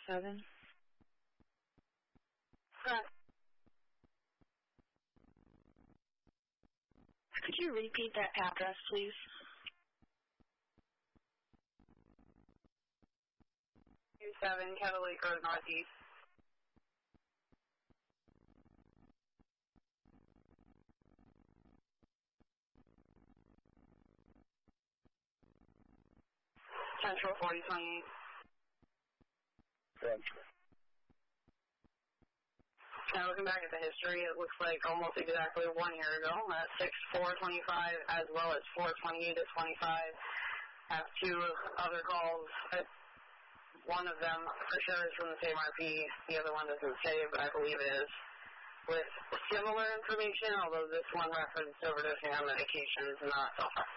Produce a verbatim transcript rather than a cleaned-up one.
seven. Correct. Could you repeat that address, please? two seven Kettle Lake Road Northeast. Central forty twenty-eight. Central. Now looking back at the history, it looks like almost exactly one year ago, at six four twenty-five as well as four twenty-eight to twenty-five. I have two other calls. One of them for sure is from the same R P. The other one doesn't say, but I believe it is. With similar information, although this one referenced overdosing on medications, not so far.